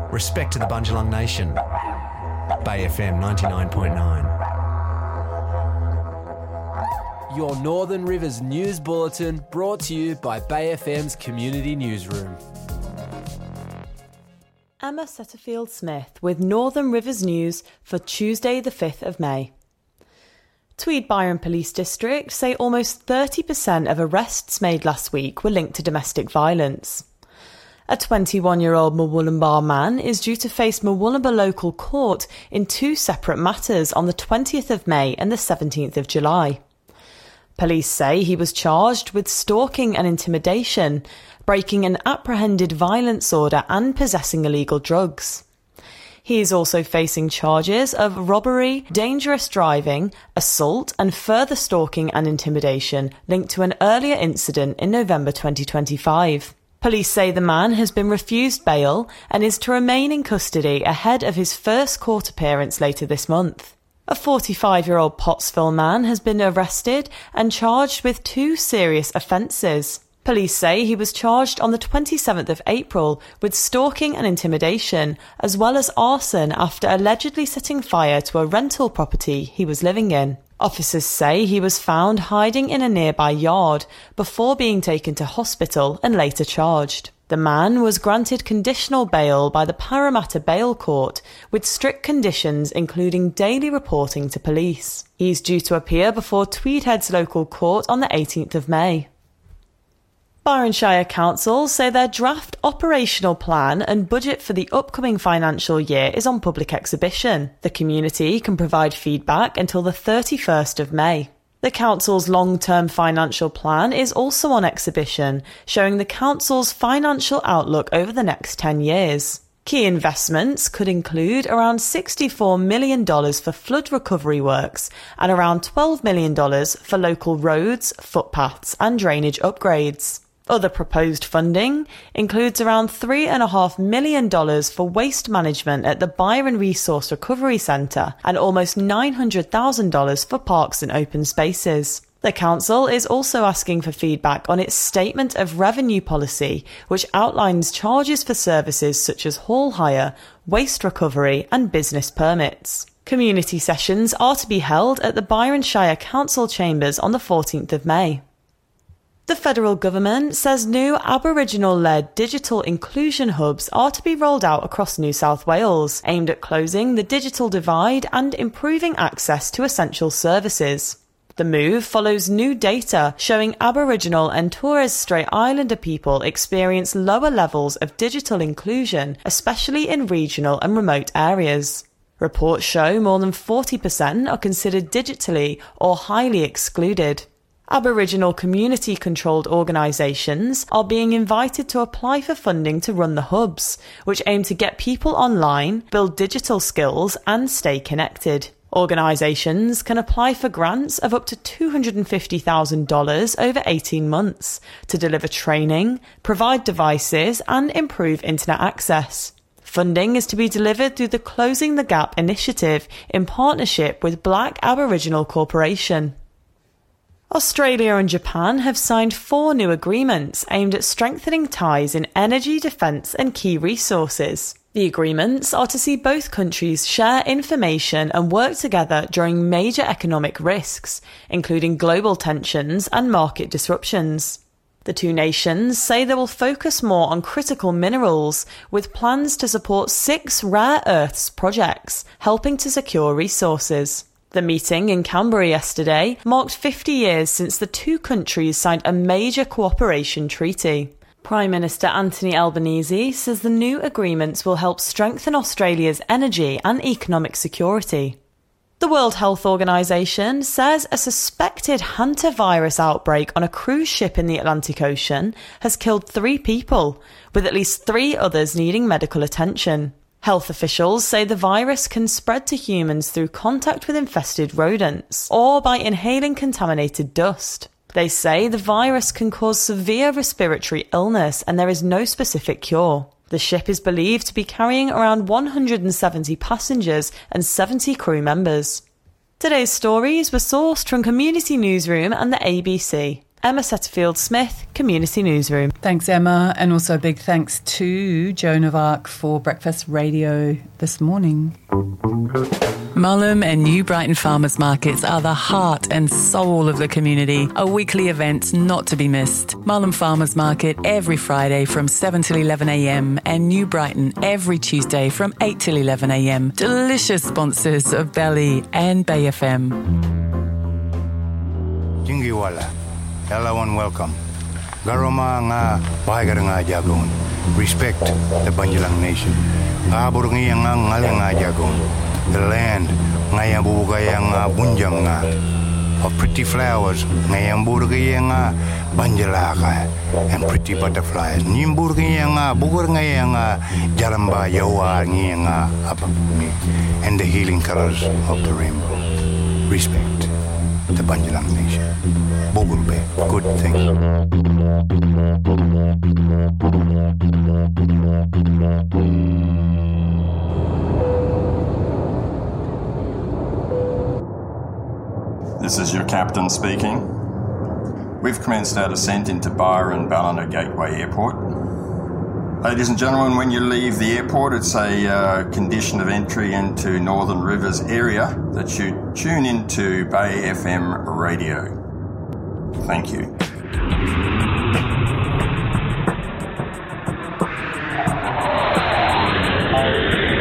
Respect to the Bundjalung Nation. Bay FM 99.9. Your Northern Rivers News Bulletin brought to you by Bay FM's Community Newsroom. Emma Setterfield-Smith with Northern Rivers News for Tuesday the 5th of May. Tweed Byron Police District say almost 30% of arrests made last week were linked to domestic violence. A 21-year-old Murwillumbah man is due to face Murwillumbah Local Court in two separate matters on the 20th of May and the 17th of July. Police say he was charged with stalking and intimidation, breaking an apprehended violence order and possessing illegal drugs. He is also facing charges of robbery, dangerous driving, assault and further stalking and intimidation linked to an earlier incident in November 2025. Police say the man has been refused bail and is to remain in custody ahead of his first court appearance later this month. A 45-year-old Pottsville man has been arrested and charged with two serious offences. Police say he was charged on the 27th of April with stalking and intimidation, as well as arson after allegedly setting fire to a rental property he was living in. Officers say he was found hiding in a nearby yard before being taken to hospital and later charged. The man was granted conditional bail by the Parramatta Bail Court with strict conditions including daily reporting to police. He's due to appear before Tweed Heads Local Court on the 18th of May. Byron Shire Council say their draft operational plan and budget for the upcoming financial year is on public exhibition. The community can provide feedback until the 31st of May. The council's long-term financial plan is also on exhibition, showing the council's financial outlook over the next 10 years. Key investments could include around $64 million for flood recovery works and around $12 million for local roads, footpaths and drainage upgrades. Other proposed funding includes around $3.5 million for waste management at the Byron Resource Recovery Centre and almost $900,000 for parks and open spaces. The council is also asking for feedback on its statement of revenue policy, which outlines charges for services such as hall hire, waste recovery and business permits. Community sessions are to be held at the Byron Shire Council Chambers on the 14th of May. The federal government says new Aboriginal-led digital inclusion hubs are to be rolled out across New South Wales, aimed at closing the digital divide and improving access to essential services. The move follows new data showing Aboriginal and Torres Strait Islander people experience lower levels of digital inclusion, especially in regional and remote areas. Reports show more than 40% are considered digitally or highly excluded. Aboriginal community-controlled organisations are being invited to apply for funding to run the hubs, which aim to get people online, build digital skills and stay connected. Organisations can apply for grants of up to $250,000 over 18 months to deliver training, provide devices and improve internet access. Funding is to be delivered through the Closing the Gap initiative in partnership with Black Aboriginal Corporation. Australia and Japan have signed 4 new agreements aimed at strengthening ties in energy, defence and key resources. The agreements are to see both countries share information and work together during major economic risks, including global tensions and market disruptions. The two nations say they will focus more on critical minerals, with plans to support 6 rare earths projects, helping to secure resources. The meeting in Canberra yesterday marked 50 years since the two countries signed a major cooperation treaty. Prime Minister Anthony Albanese says the new agreements will help strengthen Australia's energy and economic security. The World Health Organization says a suspected hantavirus outbreak on a cruise ship in the Atlantic Ocean has killed 3 people, with at least 3 others needing medical attention. Health officials say the virus can spread to humans through contact with infested rodents or by inhaling contaminated dust. They say the virus can cause severe respiratory illness and there is no specific cure. The ship is believed to be carrying around 170 passengers and 70 crew members. Today's stories were sourced from Community Newsroom and the ABC. Emma Setterfield-Smith, Community Newsroom. Thanks, Emma, and also a big thanks to Joan of Arc for Breakfast Radio this morning. Mullum and New Brighton Farmers Markets are the heart and soul of the community, a weekly event not to be missed. Mullum Farmers Market every Friday from 7 till 11am and New Brighton every Tuesday from 8 till 11am. Delicious sponsors of Belly and Bay FM. Jingiwala, hello and welcome. Garoma nga bahagar nga jagon. Respect the Banjalang Nation. Abur nga ngale nga jagon. The land nga yambugay nga bunjang nga. Of pretty flowers nga yamburgay nga banjalaka and pretty butterflies. Nimburgay nga bugur nga jaramba yawa nga apami and the healing colors of the rainbow. Respect the Banjalang Nation. Bogulbe, good thing. This is your captain speaking. We've commenced our descent into Byron Ballina Gateway Airport. Ladies and gentlemen, when you leave the airport, it's a condition of entry into Northern Rivers area that you tune into Bay FM radio. Thank you.